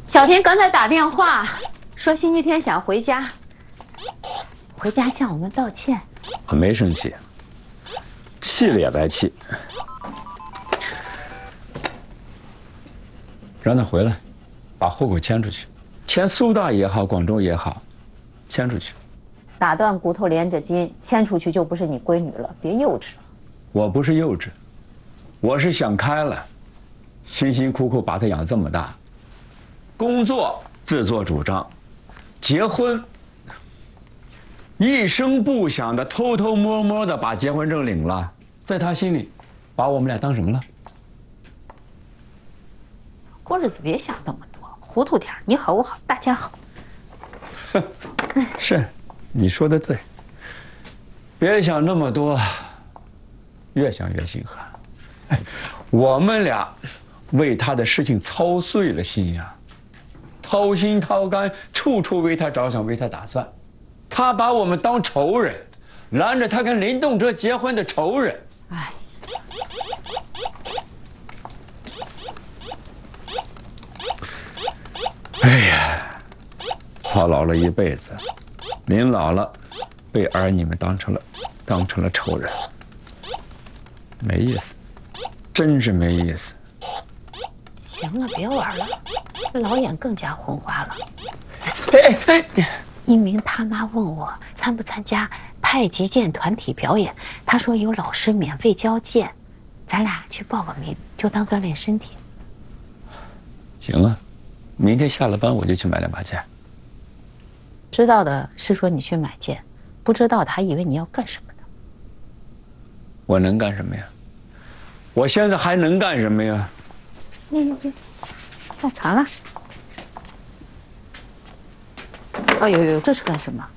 小婷刚才打电话说星期天想回家，向我们道歉。 我没生气，气了也白气。让他回来，把户口迁出去，迁苏大也好，广州也好，迁出去。 打断骨头连着筋，迁出去就不是你闺女了，别幼稚。 我不是幼稚，我是想开了，辛辛苦苦把她养这么大，工作自作主张，结婚一声不响的偷偷摸摸的把结婚证领了，在他心里，把我们俩当什么了？ 过日子别想那么多，糊涂点，你好我好大家好。 是，你说的对。别想那么多，越想越心寒。哎，我们俩为他的事情操碎了心呀，掏心掏肝，处处为他着想，为他打算。他把我们当仇人，拦着他跟林动辄结婚的仇人。 哎。 哎呀，操劳了一辈子，临老了，被儿女们当成了仇人，没意思，真是没意思。 行了，别玩了，老眼更加昏花了。 哎， 一鸣他妈问我参不参加太极剑团体表演，他说有老师免费教剑，咱俩去报个名，就当锻炼身体。 行啊。明天下了班我就去买2把剑。 知道的是说你去买剑，不知道的还以为你要干什么呢。 我能干什么呀？我现在还能干什么呀？ 下船了。哎呦呦，这是干什么？